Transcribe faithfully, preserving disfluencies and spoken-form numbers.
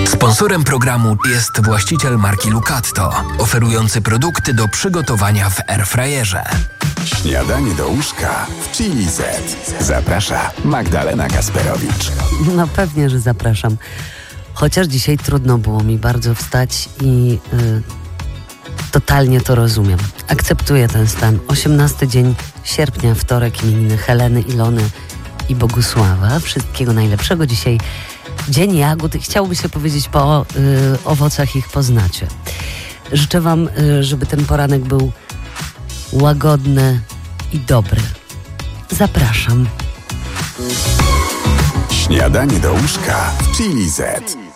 Sponsorem programu jest właściciel marki Lucatto, oferujący produkty do przygotowania w airfryerze. Śniadanie do łóżka w Chili Z. Zaprasza Magdalena Kasperowicz. No pewnie, że zapraszam. Chociaż dzisiaj trudno było mi bardzo wstać i y, totalnie to rozumiem. Akceptuję ten stan. osiemnasty dzień sierpnia, wtorek, imieniny Heleny, Ilony i Bogusława. Wszystkiego najlepszego. Dzisiaj dzień jagód i chciałoby się powiedzieć po y, owocach ich poznacie. Życzę wam, y, żeby ten poranek był łagodny i dobry. Zapraszam. Śniadanie do łóżka w Chili Z.